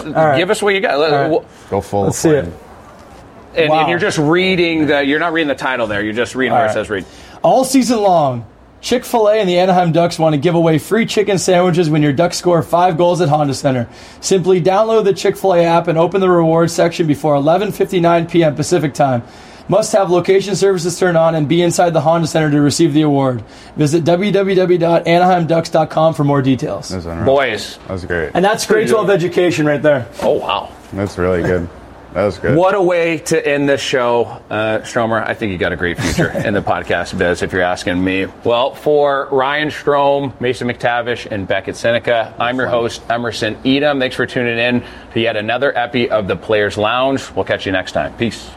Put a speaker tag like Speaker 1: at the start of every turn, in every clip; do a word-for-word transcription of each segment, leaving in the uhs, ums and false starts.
Speaker 1: right.
Speaker 2: give us what you got.
Speaker 1: Right.
Speaker 3: Go full.
Speaker 1: Let's see it.
Speaker 2: And,
Speaker 1: Wow.
Speaker 2: and you're just reading the. You're not reading the title there. You're just reading
Speaker 1: All
Speaker 2: where
Speaker 1: right.
Speaker 2: it says read.
Speaker 1: All season long, Chick-fil-A and the Anaheim Ducks want to give away free chicken sandwiches when your Ducks score five goals at Honda Center. Simply download the Chick-fil-A app and open the rewards section before eleven fifty-nine p.m. Pacific time. Must have location services turned on and be inside the Honda Center to receive the award. Visit w w w dot anaheim ducks dot com for more details.
Speaker 3: That's unreal.
Speaker 2: Boys.
Speaker 3: That was great.
Speaker 1: And that's grade twelve education right there.
Speaker 2: Oh, wow.
Speaker 3: That's really good. That was good.
Speaker 2: What a way to end this show, uh, Stromer. I think you got a great future in the podcast biz, if you're asking me. Well, for Ryan Strome, Mason McTavish, and Beckett Seneca, I'm your host, Emerson Edom. Thanks for tuning in to yet another epi of the Players Lounge. We'll catch you next time. Peace.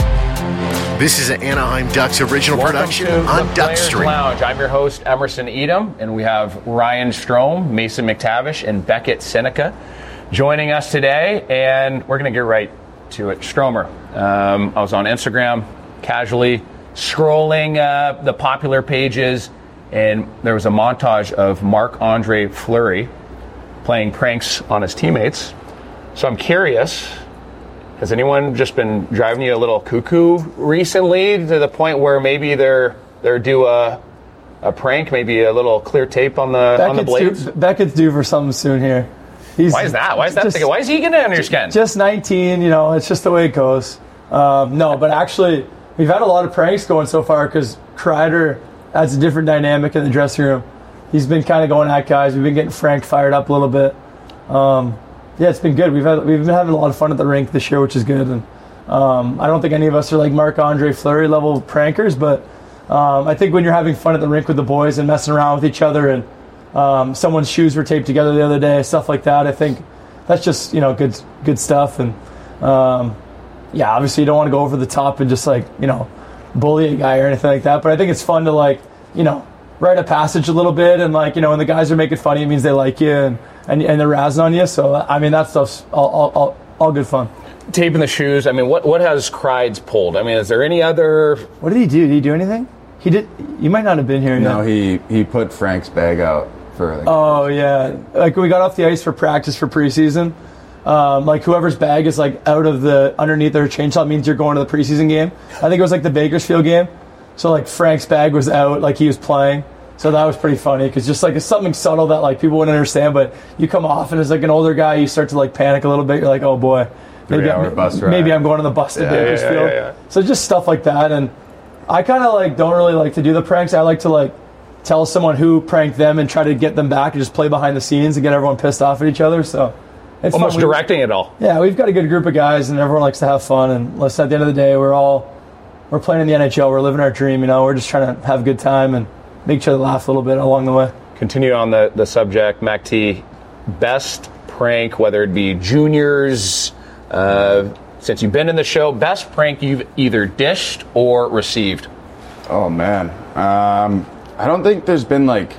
Speaker 4: This is an Anaheim Ducks original
Speaker 2: Welcome
Speaker 4: production
Speaker 2: to
Speaker 4: on
Speaker 2: the
Speaker 4: Duck
Speaker 2: Players
Speaker 4: Stream.
Speaker 2: Lounge. I'm your host, Emerson Edom, and we have Ryan Strome, Mason McTavish, and Beckett Seneca joining us today, and we're going to get right to it. Stromer, um, I was on Instagram casually scrolling uh, the popular pages, and there was a montage of Marc-Andre Fleury playing pranks on his teammates. So I'm curious, has anyone just been driving you a little cuckoo recently to the point where maybe they're they're due a a prank, maybe a little clear tape on the on the
Speaker 1: Beckett's
Speaker 2: blades?
Speaker 1: due, Beckett's due for something soon here. He's
Speaker 2: Why is that? Why is that?
Speaker 1: just-
Speaker 2: Thinking? Why is he getting under your skin?
Speaker 1: Just nineteen, you know, it's just the way it goes. Um, no, but actually, we've had a lot of pranks going so far because Kreider adds a different dynamic in the dressing room. He's been kind of going at guys. We've been getting Frank fired up a little bit. Um, yeah, it's been good. We've had we've been having a lot of fun at the rink this year, which is good. And um, I don't think any of us are like Marc-Andre Fleury level prankers, but um, I think when you're having fun at the rink with the boys and messing around with each other, and um, someone's shoes were taped together the other day, stuff like that, I think that's just, you know, good good stuff. And um, yeah, obviously you don't want to go over the top and just like, you know, bully a guy or anything like that. But I think it's fun to, like, you know, write a passage a little bit, and, like, you know, when the guys are making fun of you, it means they like you and, and, and they're razzing on you. So, I mean, that stuff's all, all, all, all good fun.
Speaker 2: Taping the shoes. I mean, what what has Kreids pulled? I mean, is there any other?
Speaker 1: What did he do? Did he do anything? He did. You might not have been here.
Speaker 3: No,
Speaker 1: yet.
Speaker 3: he he put Frank's bag out for like.
Speaker 1: Oh yeah, like when we got off the ice for practice for preseason. Um, like whoever's bag is like out of the underneath their chainsaw means you're going to the preseason game. I think it was like the Bakersfield game. So like Frank's bag was out, like he was playing. So that was pretty funny because just like it's something subtle that like people wouldn't understand, but you come off and as like an older guy, you start to like panic a little bit. You're like, oh boy, maybe,
Speaker 3: Three-hour
Speaker 1: I'm,
Speaker 3: bus ride.
Speaker 1: maybe I'm going on the bus to
Speaker 3: Yeah,
Speaker 1: Bakersfield.
Speaker 2: yeah, yeah, yeah.
Speaker 1: So just stuff like that. And I kind of like don't really like to do the pranks. I like to like tell someone who pranked them and try to get them back and just play behind the scenes and get everyone pissed off at each other. So it's
Speaker 2: Almost
Speaker 1: fun. We-
Speaker 2: directing it all.
Speaker 1: Yeah, we've got a good group of guys, and everyone likes to have fun. And listen, at the end of the day, we're all we're playing in the N H L. We're living our dream. You know, we're just trying to have a good time and make each other laugh a little bit along the way.
Speaker 2: Continue on the, the subject, Mac T. Best prank, whether it be juniors, uh, since you've been in the show, best prank you've either dished or received.
Speaker 3: Oh man, um, I don't think there's been like,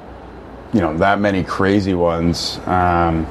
Speaker 3: you know, that many crazy ones. Um,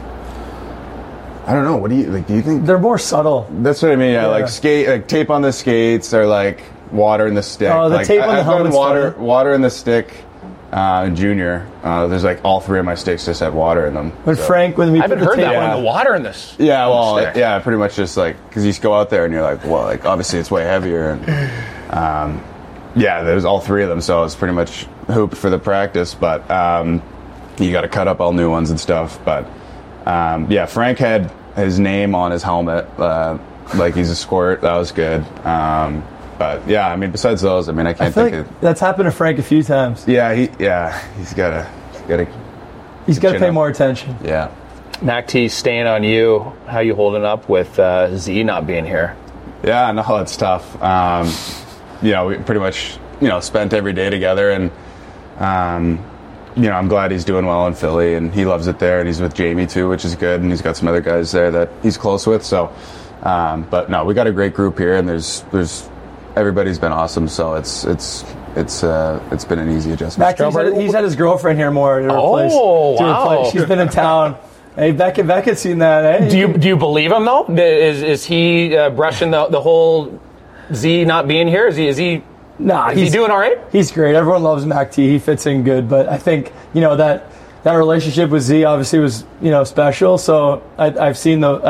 Speaker 3: I don't know. What do you like? Do you think
Speaker 1: They're more subtle.
Speaker 3: that's what I mean? Yeah,
Speaker 1: Yeah.
Speaker 3: like skate, like tape on the skates, or like water in the stick.
Speaker 1: Oh, the
Speaker 3: like,
Speaker 1: tape on
Speaker 3: I,
Speaker 1: the
Speaker 3: I've done
Speaker 1: helmet's
Speaker 3: water,
Speaker 1: funny.
Speaker 3: water in the stick. Uh, junior, uh, there's like all three of my sticks just had water in them.
Speaker 1: When
Speaker 3: so-
Speaker 1: Frank, when we
Speaker 2: I
Speaker 1: put
Speaker 2: haven't
Speaker 1: the
Speaker 2: heard
Speaker 1: tape
Speaker 2: that
Speaker 1: on,
Speaker 2: one. The water in this.
Speaker 3: Yeah, well,
Speaker 2: stick.
Speaker 3: yeah, pretty much just like because you just go out there and you're like, well, like obviously it's way heavier, and um, yeah, there's all three of them, so it's pretty much hooped for the practice, but um, you got to cut up all new ones and stuff. But um, yeah, Frank had his name on his helmet, uh, like he's a squirt. That was good. Um, but yeah, I mean, besides those, I mean, I
Speaker 1: I
Speaker 3: can't
Speaker 1: feel
Speaker 3: think
Speaker 1: like
Speaker 3: of.
Speaker 1: that's happened to Frank a few times.
Speaker 3: Yeah, he yeah he's gotta he's gotta
Speaker 1: He's got to
Speaker 3: Chin
Speaker 1: pay
Speaker 3: up.
Speaker 1: more attention.
Speaker 3: yeah.
Speaker 2: Mac T, staying on you. How you holding up with uh, Z not being here?
Speaker 3: Yeah, no, it's tough. Um, you know, we pretty much, you know, spent every day together, and, um, you know, I'm glad he's doing well in Philly, and he loves it there, and he's with Jamie too, which is good, and he's got some other guys there that he's close with, so, um, but no, we got a great group here, and there's, there's, everybody's been awesome, so it's, it's, it's, uh, it's been an easy adjustment.
Speaker 1: Mac, he's, had, he's had his girlfriend here more to replace.
Speaker 2: Oh,
Speaker 1: to
Speaker 2: wow.
Speaker 1: replace. She's been in town. Hey, Beckett, Beckett's seen that. Hey,
Speaker 2: Do you do you believe him though? Is is he uh, brushing the the whole Z not being here? Is he is he
Speaker 1: Nah,
Speaker 2: is he
Speaker 1: he's
Speaker 2: doing all right?
Speaker 1: He's great. Everyone loves Mac T. He fits in good, but I think, you know, that that relationship with Z obviously was, you know, special. So I, I've seen the